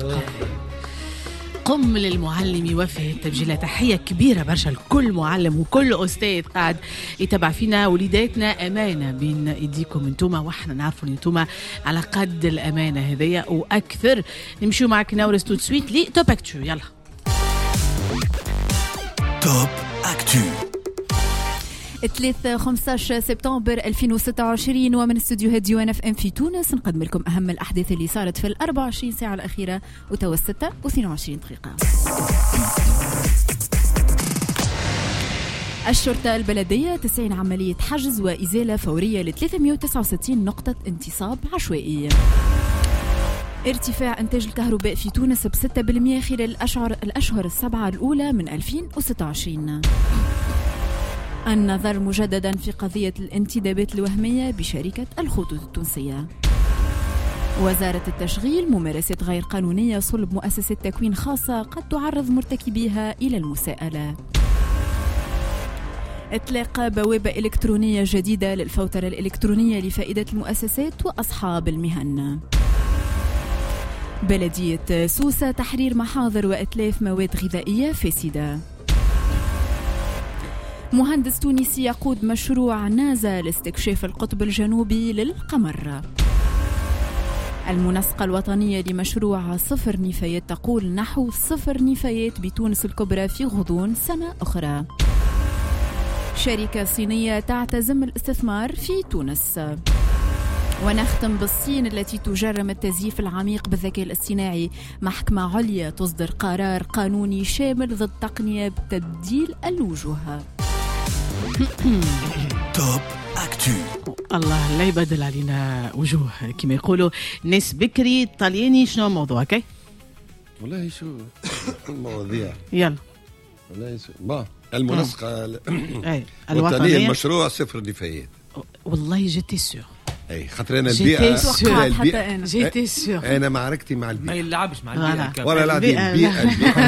قم للمعلم وفه التبجيلة. تحية كبيرة برشا لكل معلم وكل أستاذ قاعد يتبع فينا. وليداتنا أمانة بين إيديكم انتوما، وإحنا نعرفوا ان انتوما على قد الأمانة هذية وأكثر. نمشيو معك نورس تو سويت لي توب أكتو. يلا توب أكتو 15 سبتمبر 2026، ومن استوديوهات ديوان اف ام في تونس نقدم لكم اهم الاحداث اللي صارت في 24 ساعه الاخيره وتوا 6:22 دقيقه. الشرطة البلدية 90 عملية حجز وإزالة فورية ل 369 نقطة انتصاب عشوائي. ارتفاع إنتاج الكهرباء في تونس ب 6% خلال الأشهر السبعة الأولى من 2026. النظر مجددا في قضية الانتدابات الوهمية بشركة الخطوط التونسية. وزارة التشغيل ممارسات غير قانونية صلب مؤسسة تكوين خاصة قد تعرض مرتكبيها إلى المساءلة. إطلاق بوابة إلكترونية جديدة للفوترة الإلكترونية لفائدة المؤسسات وأصحاب المهن. بلدية سوسة تحرير محاضر وإتلاف مواد غذائية فاسدة. مهندس تونسي يقود مشروع نازا لاستكشاف القطب الجنوبي للقمر. المنسقة الوطنية لمشروع صفر نفايات تقول نحو صفر نفايات بتونس الكبرى في غضون سنة أخرى. شركة صينية تعتزم الاستثمار في تونس. ونختم بالصين التي تجرم التزييف العميق بالذكاء الاصطناعي. محكمة عليا تصدر قرار قانوني شامل ضد تقنية بتبديل الوجوه. توب أكتو. الله لا يبدل علينا وجوه كما يقولوا ناس بكري طلياني. شنو الموضوع كي؟ والله شو المواضيع؟ يلا والله شو المنسقة الوطنية المشروع صفر نفايات. والله جيتي سور. اي خاطر انا البيئة جيتي سور. انا معركتي مع البيئة. ما يلعبش مع البيئة ولا لا البيئة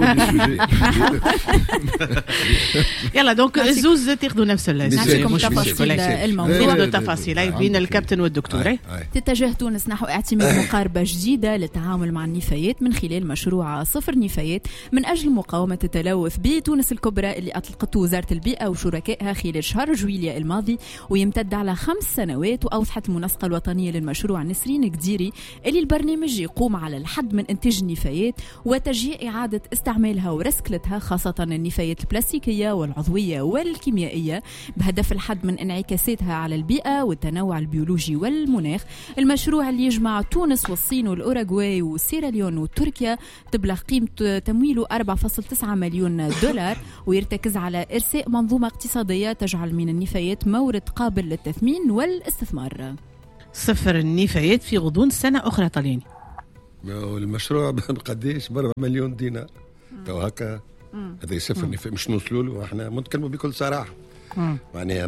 يلا دونك زوز تاخذوا نفس نعطيكم تفاصيل الموضوع. تفاصيل بين الكابتن والدكتور. تتجه تونس نحو اعتماد مقاربة جديدة للتعامل مع النفايات من خلال مشروع صفر نفايات من أجل مقاومة التلوث بتونس الكبرى اللي أطلقته وزارة البيئة وشركائها خلال شهر جويلية الماضي، ويمتد على 5 سنوات. وأوضحت المنسقة الوطنية للمشروع نسرين قديري اللي البرنامج يقوم على الحد من إنتاج النفايات وتشجيع إعادة استعمالها ورسكلتها، خاصة النفايات البلاستيكية والعضوية والكيميائية، بهدف الحد من انعكاساتها على البيئة والتنوع البيولوجي والمناخ. المشروع اللي يجمع تونس والصين والأوروغواي وسيراليون وتركيا تبلغ قيمة تمويله 4.9 مليون دولار، ويرتكز على إرساء منظومة اقتصادية تجعل من النفايات مورد قابل للتثمين والاستثمار. صفر النفايات في غضون سنة أخرى طلياني. المشروع قديش ب4 مليون دينار تو هكا. هذا صفر نفايات مش نوصلوا له. احنا نتكلموا بكل صراحة. معناها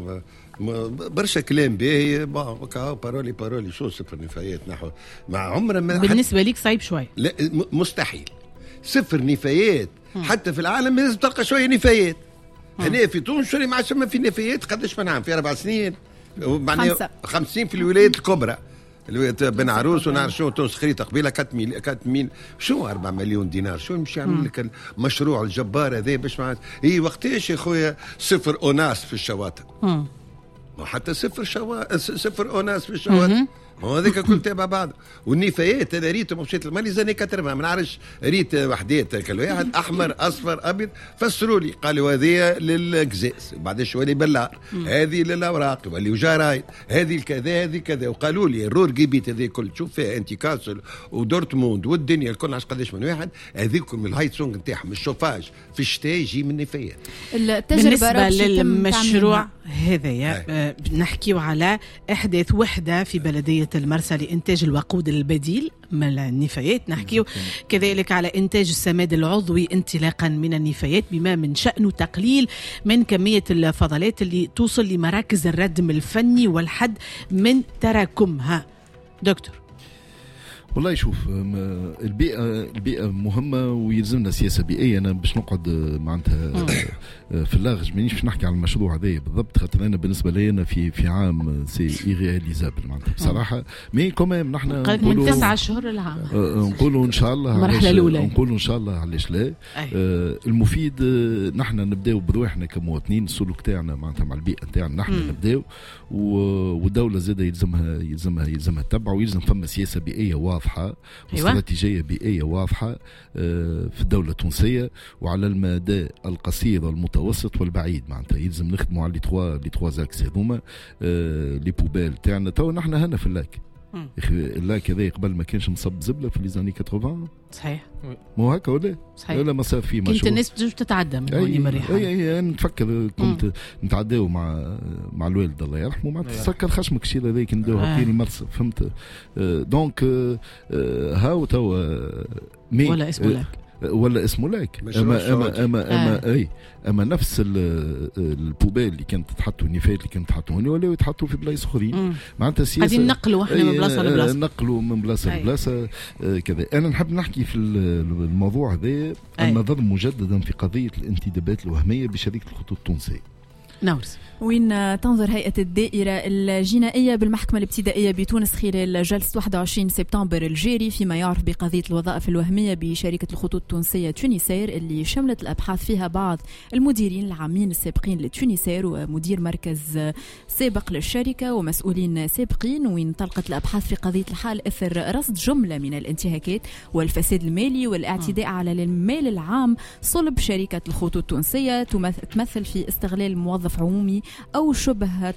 برشا كلام باهي بارولي شو صفر نفايات نحو مع عمره بالنسبة ليك صعيب شوي. لا مستحيل صفر نفايات. حتى في العالم لازم تلقى شوية نفايات. هنا في تونس شوية ما عادش في نفايات. قداش من عام؟ في 4 سنين معناها 50 في الولايات الكبرى. الولايات بن عروس ونعرف شو تونس خريطة قبيلة 4 ميل شو 4 مليون دينار شو يمشي يعمل لك المشروع الجبار هذا باش معناها وقتاش يا خويا صفر أوناس في الشواطئ. وحتى صفر أوناس في الشواطئ. هذاك كل تابع بعض. والنفايات انا ريت مشيت المالي زاني كترمها ما نعرفش ريت وحدات كل واحد احمر اصفر ابيض. فسروا لي قالوا هذه للقزاز بعد شويه بلار هذه للاوراق ولي وجرايد هذه الكذا هذه كذا. وقالوا لي الرور جيبيت هذه كل تشوف فيها انت كاسل ودورتموند والدنيا الكل عش قداش من واحد هذيكم من الهايتسونج نتاعهم الشوفاج في الشتاء يجي من النفايات. بالنسبه للمشروع هذايا نحكيو على احداث وحده في بلديه المرسى لإنتاج الوقود البديل من النفايات. نحكيه كذلك على إنتاج السماد العضوي انطلاقا من النفايات بما من شأنه تقليل من كمية الفضلات اللي توصل لمراكز الردم الفني والحد من تراكمها. دكتور والله شوف البيئة مهمة ويلزمنا سياسة بيئية. أنا باش نقعد معناتها في اللاغج مانيش باش نحكي على المشروع هذا بالضبط، خاطر أنا بالنسبة لي أنا في عام سي إيرياليزابل معناتها بصراحة. مي كمان نحن نقولوا من 9 شهور العام نقولوا إن شاء الله المرحلة الأولى، نقولوا إن شاء الله علاش لا. المفيد نحن نبداو برواحنا كمواطنين، السلوك تاعنا معناتها مع البيئة تاعنا نحن نبداو، والدولة زادة يلزمها تتبع، ويلزم فما سياسة بيئية واضحة واستراتيجية بيئية واضحة في الدولة التونسية، وعلى المدى القصير والمتوسط والبعيد معناتها يلزم نخدموا على لي تخوا زاكس هذوما. لي بوبال تاعنا تو نحن هنا في اللاك، اللاك هذا قبل ما كانش مصب زبلة في ليزاني 80. صحيح مو هكا ولا صحيح، ولا ما صار فيه مشروع. كنت الناس بتجي تتعدى من هوني من الريحة. اي نتفكر كنت نتعداو مع الوالد الله يرحمه معناتها تسكر خشمك الشيء هذاك ندوها في المرسى فهمت. دونك هاو تو ولا اسمه لك ولا اسمه لك اما نفس البوبال اللي كانت تحطوا النفايات اللي كانت تحطوا هنا ولا يتحطوا في بلايص اخرين معناتها سياسه قاعدين نقلوا احنا من بلاصه لبلاصه، نقلوا من بلاصه لبلاصه كذا. انا نحب نحكي في الموضوع هذا النظر مجددا في قضيه الانتدابات الوهميه بشركه الخطوط التونسيه. نورس، وين تنظر هيئة الدائرة الجنائية بالمحكمة الابتدائية بتونس خلال جلسة 21 سبتمبر الجاري فيما يعرف بقضية الوظائف الوهمية بشركة الخطوط التونسية تونسير، اللي شملت الأبحاث فيها بعض المديرين العامين السابقين لتونسير ومدير مركز سابق للشركة ومسؤولين سابقين، وين طلقت الأبحاث في قضية الحال إثر رصد جملة من الانتهاكات والفساد المالي والاعتداء على المال العام صلب شركة الخطوط التونسية، تمثل في استغلال موظف عمومي أو شبهة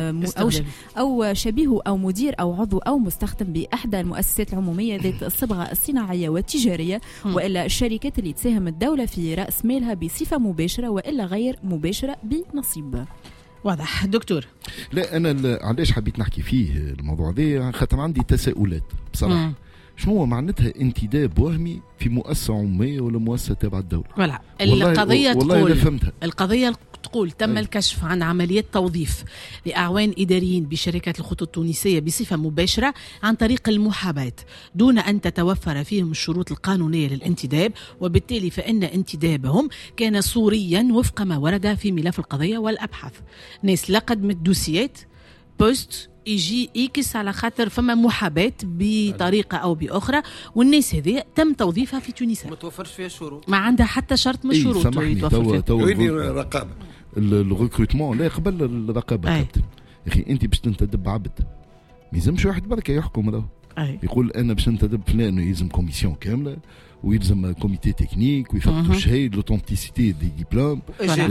أو شبيهه أو مدير أو عضو أو مستخدم بأحدى المؤسسات العمومية ذات الصبغة الصناعية والتجارية، وإلا الشركات اللي تساهم الدولة في رأس مالها بصفة مباشرة وإلا غير مباشرة بنصيب. واضح دكتور؟ لا أنا علاش حبيت نحكي فيه الموضوع ده خاطر عندي تساؤلات بصراحة. شنو هو معناتها انتداب وهمي في مؤسسة عمومية ولا مؤسسة تابعة الدولة؟ ولا القضية تقول القضية تقول تم الكشف عن عمليات توظيف لأعوان إداريين بشركة الخطوط التونسية بصفة مباشرة عن طريق المحاباة دون أن تتوفر فيهم الشروط القانونية للانتداب، وبالتالي فإن انتدابهم كان صوريا وفق ما ورد في ملف القضية والأبحاث. ناس لا قدمت دوسيات بوست يجي إيكس على خاطر فما محاباة بطريقة أو بأخرى، والناس هذه تم توظيفها في تونس ما توفرش فيها شروط، ما عندها حتى شرط من الشروط توفر فيها. وين الرقابة؟ الريكروتمون لا قبل الرقابة كابتن. يا أخي أنت باش تنتدب عبد ما يلزمش واحد بركة يحكم له، يقول أنا باش ننتدب فلان يلزم كوميسيون كاملة ويلزم كوميتي تكنيك ويفتوا الشهايد لوتونتيسيتي دي ديبلوم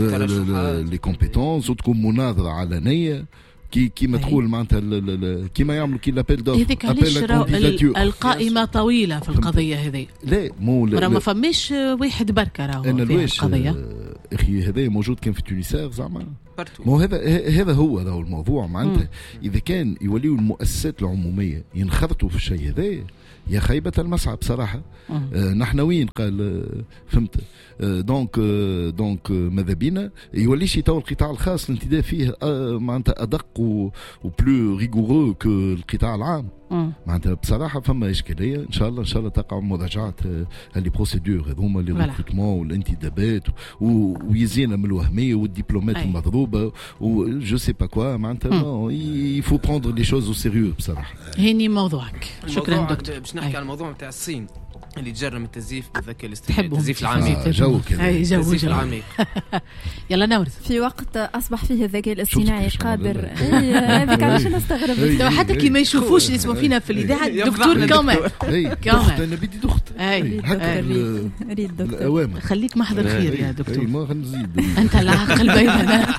لي كومبيتونس وتكون مناظرة علنية كيما تقول معناتها كيما يعملوا كي لابيل دور. هذيك علاش القائمة طويلة في القضية هذه. لا مو ما فماش واحد بركة راهو في القضية. اخي هذا موجود كان في تونسير زعما مو هذا هو الموضوع معناتها. اذا كان يوليوا المؤسسات العموميه ينخرطوا في الشيء هذا يا خيبة المسعى بصراحة. نحن وين قال فهمت. دونك ماذا بينا يوليش يتو القطاع الخاص الانتداب فيه معناتها أدق وبلو ريغورو كو القطاع العام. معناتها بصراحة فما إشكالية. إن شاء الله تقع مراجعة هالي بروسيدور هذوما لي ريكروتمون والانتدابات ويزينا من الوهمية والدبلومات المضروبة وجو سي با كوا معناتها يفو بروندر لي شوز او سيريو بصراحة. هيني موضوعك. شكرا دكتور. باش نحكي على الموضوع نتاع الصين اللي تجرم التزييف بالذكاء الاصطناعي، التزييف العميق. جو كذا التزييف العميق. يلا نورس. في وقت اصبح فيه الذكاء الاصطناعي قادر هذيك علاش نستغرب لو حتى كي ما يشوفوش اللي يسمعوا فينا في الاذاعه دكتور كمان انا بدي دخت هكا الدكتور. خليك محضر خير يا دكتور. ما نزيد انت العقل بيننا.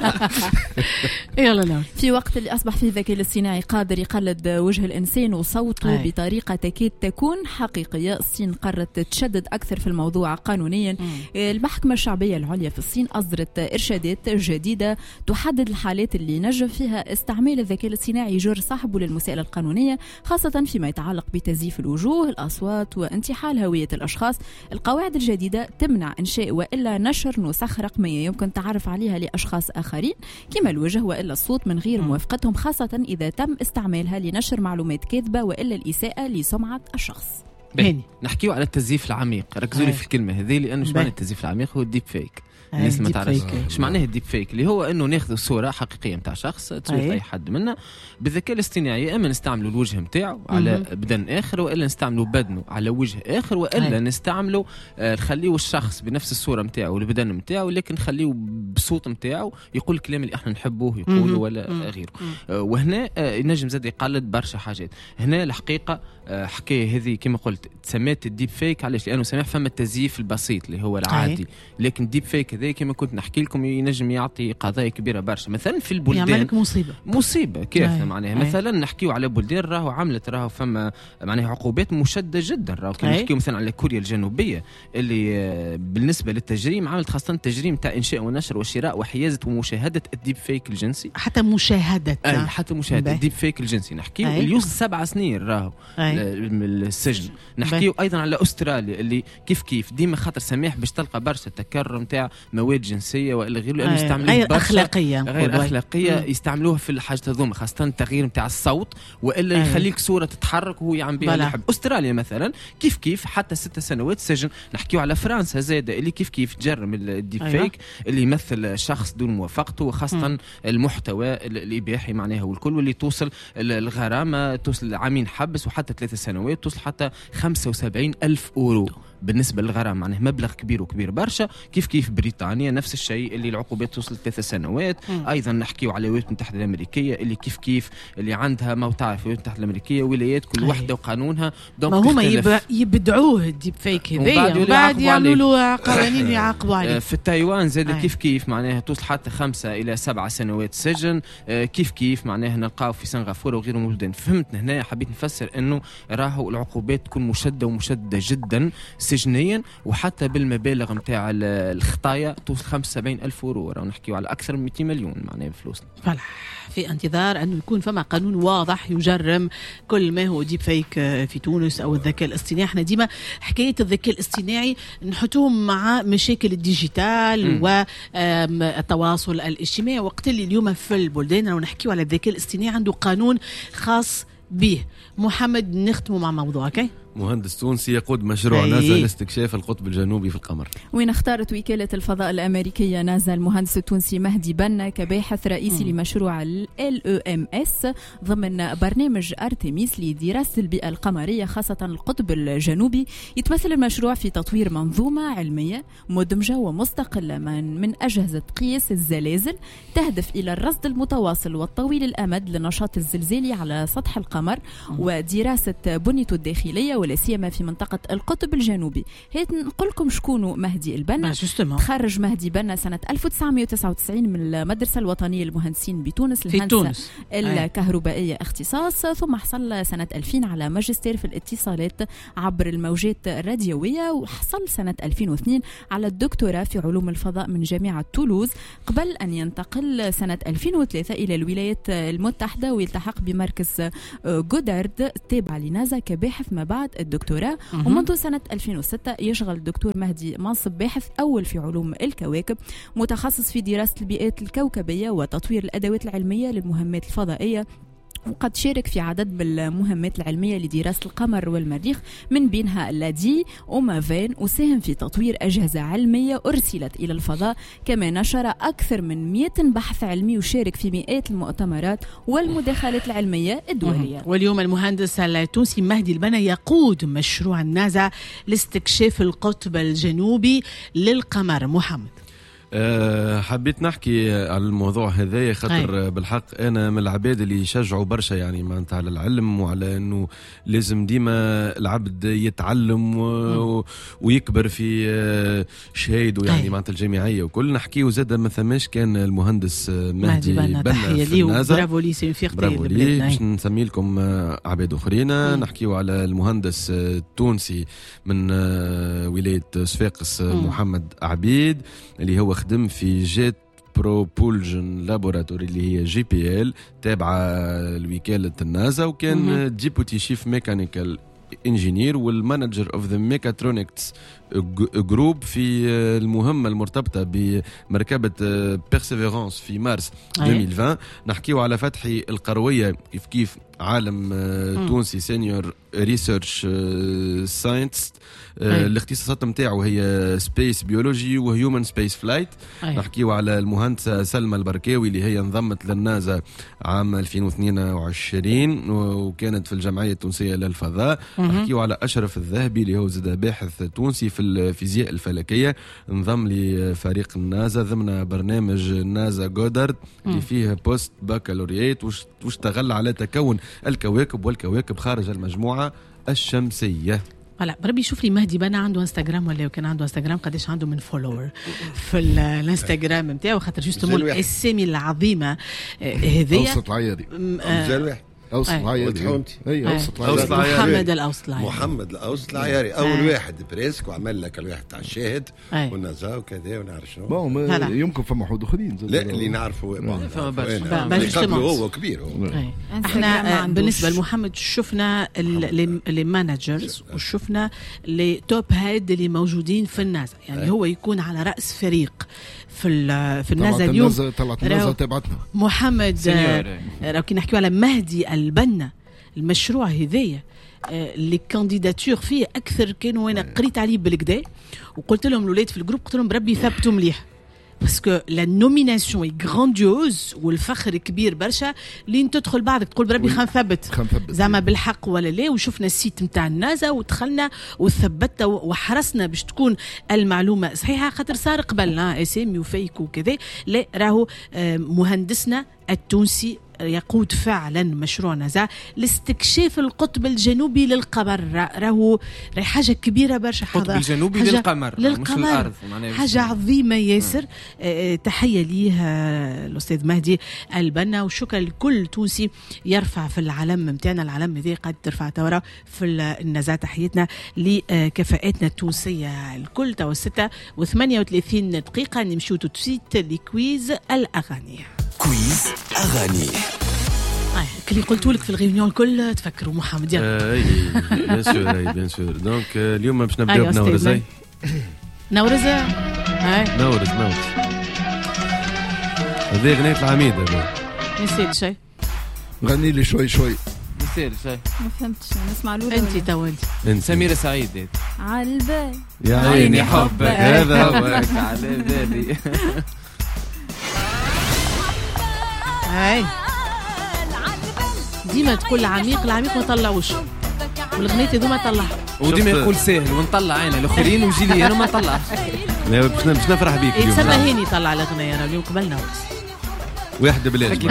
يلا نورس. في وقت اللي اصبح فيه الذكاء الاصطناعي قادر يقلد وجه الانسان وصوته بطريقه تكاد تكون حقيقيه، الصين الصين قررت تشدد أكثر في الموضوع قانونيا. المحكمة الشعبية العليا في الصين أصدرت إرشادات جديدة تحدد الحالات اللي نجم فيها استعمال الذكاء الاصطناعي يجر صاحبه للمساءلة القانونية، خاصة فيما يتعلق بتزييف الوجوه، الأصوات وانتحال هوية الأشخاص. القواعد الجديدة تمنع إنشاء وإلا نشر نسخ رقمية يمكن التعرف عليها لأشخاص آخرين كما الوجه وإلا الصوت من غير موافقتهم، خاصة إذا تم استعمالها لنشر معلومات كاذبة وإلا الإساءة لسمعة الشخص. نحكيو على التزييف العميق، ركزوا لي في الكلمة هذه لأنه شو معنى التزييف العميق؟ هو الديب فيك. الناس ما تعرفش ايش معناه الديب فيك، اللي هو انه ناخذ صوره حقيقيه نتاع شخص تصوير اي حد منا بالذكاء الاصطناعي، اما نستعملوا الوجه نتاعو على بدن اخر، والا نستعملوا بدنه على وجه اخر، والا نستعملوا نخليو الشخص بنفس الصوره نتاعو والبدن نتاعو، لكن نخليو بصوت نتاعو يقول الكلام اللي احنا نحبوه يقوله ولا غيره. وهنا ينجم زاد يقلد برشا حاجات. هنا الحقيقه حكايه هذه كما قلت تسميت الديب فيك، علاش؟ لانه سامح فما التزييف البسيط اللي هو العادي، لكن الديب فيك هذا كما كنت نحكي لكم ينجم يعطي قضايا كبيره برشا. مثلا في البلدان يعملك مصيبه كيف معناها مثلا نحكيو على بلدان راهو عملت فما معناها عقوبات مشدده جدا. راهو كان نحكيو مثلا على كوريا الجنوبيه اللي بالنسبه للتجريم عملت خاصه التجريم تاع انشاء ونشر وشراء وحيازه ومشاهده الديب فيك الجنسي، حتى مشاهده الديب فيك الجنسي. نحكيو اللي يوصل 7 سنين راهو السجن. نحكيو ايضا على استراليا اللي كيف ديما خاطر سماح باش تلقى برشا تكرر نتاع مواد جنسيه والا غيره، لانه يستعملوها غير اخلاقيه يستعملوها في الحاجات هذوما، خاصه التغيير نتاع الصوت والا يخليك صوره تتحرك وهو يعمل بها اللي يحب. استراليا مثلا كيف حتى 6 سنوات سجن. نحكيو على فرنسا زاده اللي كيف تجرم الديب فيك اللي يمثل شخص دون موافقته، وخاصه المحتوى الاباحي معناها والكل، واللي توصل الغرامه توصل عامين حبس وحتى 3 سنوات، توصل حتى 75,000 أورو بالنسبه للغرامه، معناه مبلغ كبير برشا. كيف بريطانيا نفس الشيء اللي العقوبات توصل 3 سنوات. ايضا نحكيو على الولايات المتحده الامريكيه اللي كيف اللي عندها ما تعرف الولايات المتحده الامريكيه ولايات كل واحده وقانونها، ما هما يبدعوه الديب فيك هذايا وبعد يعملوا له قوانين يعاقبوا عليه. في تايوان زاد كيف معناها توصل حتى 5 إلى 7 سنوات سجن. كيف معناها نلقاو في سنغافوره وغيرهم بلدان. فهمتنا هنا حبيت نفسر انه راهو العقوبات تكون مشدده جدا سجنيا، وحتى بالمبالغ نتاع الخطايا توصل 75,000 أورو. راهو نحكيو على اكثر من 200 مليون معناها فلوس. في انتظار انه يكون فما قانون واضح يجرم كل ما هو ديب فيك في تونس او الذكاء الاصطناعي. احنا ديما حكايه الذكاء الاصطناعي نحطوهم مع مشاكل الديجيتال والتواصل الاجتماعي، وقت اللي اليوم في البلدان لو نحكيو على الذكاء الاصطناعي عنده قانون خاص به. محمد نختموا مع موضوعك. مهندس تونسي يقود مشروع ناسا لاستكشاف القطب الجنوبي في القمر. وين اختارت وكالة الفضاء الأمريكية ناسا المهندس التونسي مهدي بنا كباحث رئيسي لمشروع LEMS ضمن برنامج أرتميس لدراسة البيئة القمرية خاصة القطب الجنوبي. يتمثل المشروع في تطوير منظومة علمية مدمجة ومستقلة من أجهزة قياس الزلازل تهدف إلى الرصد المتواصل والطويل الأمد للنشاط الزلزالي على سطح القمر ودراسة بنيته الداخلية ولا سيما في منطقة القطب الجنوبي. هيك نقول لكم شكونه مهدي البنا. تخرج مهدي بنا سنة 1999 من المدرسة الوطنية للمهندسين بتونس الهندسة الكهربائية اختصاص، ثم حصل سنة 2000 على ماجستير في الاتصالات عبر الموجات الراديوية، وحصل سنة 2002 على الدكتوراه في علوم الفضاء من جامعة تولوز، قبل أن ينتقل سنة 2003 إلى الولايات المتحدة ويلتحق بمركز جودارد تابع لناسا كباحث ما بعد الدكتوراه. ومنذ سنة 2006 يشغل الدكتور مهدي منصب باحث أول في علوم الكواكب، متخصص في دراسة البيئات الكوكبية وتطوير الأدوات العلمية للمهمات الفضائية، وقد شارك في عدد من المهمات العلمية لدراسة القمر والمريخ من بينها لادي ومافين، وساهم في تطوير أجهزة علمية أرسلت إلى الفضاء. كما نشر أكثر من 100 بحث علمي وشارك في مئات المؤتمرات والمداخلات العلمية الدولية. واليوم المهندس التونسي مهدي البنا يقود مشروع ناسا لاستكشاف القطب الجنوبي للقمر. محمد حبيت نحكي على الموضوع هذا خاطر بالحق انا من العباد اللي يشجعوا برشا يعني معناتها على العلم وعلى انه لازم ديما العبد يتعلم ويكبر في شهاده يعني معناتها الجامعيه وكل نحكيو زاد ما ثماش كان المهندس مهدي بنا في النازا. برافو لي سي فيغتي باش نسمي لكم عباد اخرين. نحكيو على المهندس التونسي من ولايه صفاقس محمد عبيد اللي هو خدم في جيت بروبولجن لابوراتوري اللي هي GPL تابعه لوكاله النازا وكان ديبوتي شيف ميكانيكال انجينير والمانجر اوف ذا ميكاترونكس جروب في المهمه المرتبطه بمركبه بيرسيفيرانس في مارس 2020. نحكيو على فتحي القرويه كيف عالم تونسي سينيور ريسيرش ساينس. الاختصاصات نتاعو هي سبيس بيولوجي وهيومن سبيس فلايت. نحكيو على المهندسه سلمى البركاوي اللي هي انضمت للنازا عام 2022 وكانت في الجمعيه التونسيه للفضاء. نحكيو على اشرف الذهبي اللي هو زاد باحث تونسي في الفيزياء الفلكيه انضم لفريق النازا ضمن برنامج نازا جودارد اللي فيه بوست باكالوريات واشتغل على تكون الكواكب والكواكب خارج المجموعه الشمسيه. هلا بربي شوف لي مهدي بنا عنده انستغرام ولا كان عنده انستغرام قديش عنده من فولور في الانستغرام نتاعو خاطر جوستومون الاسامي العظيمه هذيا اوسط العياري اوسط العياري محمد الاوسط العياري اول واحد بريسك وعمل لك الواحد تاع الشاهد والنزا وكذا ونعرف شنو يمكن فما حدود اخرين لا اللي نعرفوا قبل هو كبير احنا بالنسبه لمحمد شفنا لي مانجرز وشفنا لي توب هيد اللي موجودين في النازا يعني هو يكون على راس فريق في النازا اليوم طلعت النازا تبعتنا محمد كي نحكيو على مهدي البنا المشروع هذايا اللي كانديداتور فيه اكثر كانوا وانا قريت عليه بالكدا وقلت لهم الاولاد في الجروب قلت لهم بربي ثبتوا مليح باسكو لا نوميناسيون اي غرانديوز والفخر كبير برشا لين تدخل بعدك تقول بربي خلينا نثبت زعما بالحق ولا لا. وشفنا السيت نتاع النازا ودخلنا وثبتنا وحرصنا باش تكون المعلومه صحيحه خاطر صار قبلنا اسامي وفيك وكذا. لا راهو مهندسنا التونسي يقود فعلا مشروع نازا لاستكشاف القطب الجنوبي للقمر. راهو حاجه كبيره برشا. القطب الجنوبي للقمر مش الارض حاجه عظيمه ياسر. تحيه ليه الاستاذ مهدي البنا وشكرا لكل تونسي يرفع في العلم نتاعنا. العلم هذه قد ترفع تورا في النازا. تحيتنا لكفاءاتنا التونسيه الكل. توا 6:38 دقيقه نمشيو توتسيت لكويز الاغاني. كويز أغاني. اللي قلت لك في الغيونيون الكل تفكروا محمد اي بيان سور دونك اليوم باش نبداو بنورز. نورز هذه غنية العميد هذا نسيت شيء غني لي شوي نسيت شيء ما فهمتش نسمع له انت تو انت سميرة سعيد على البال يا عيني حبك هذا هو على بالي. هاي ديما تقول العميق ما طلعوش والغنية ذو ما طلع وديما يقول سهل ونطلع انا الاخرين ويجي لي انا ما نطلعش. لا باش نفرح بيك اليوم. يتسمى هاني طلع الاغنيه انا اليوم قبلنا واحد بلاش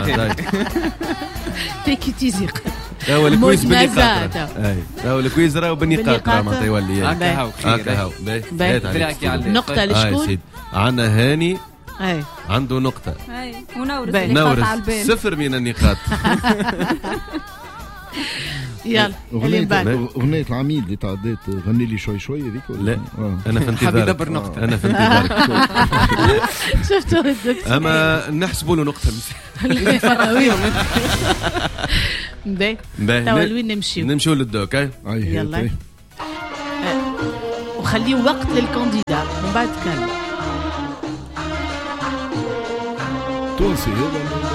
تيكي تيزيق هو الكويز بالنقاط. هو الكويز راهو بالنقاط راه ما يولي هكا هاو نقطه لشكون عندنا هاني عنده نقطة. ونورس 0 من النقاط. يلا أغنية العميد اللي تعديت غني لي شوي هذيك. لا أنا في انتظارك. أنا في انتظارك. شفتوا الدكتور أما نحسبوا له نقطة. باهي توا لوين نمشيو للدوك. يلا وخليه وقت للكانديدا ومن بعد تكلم. تونسي هذا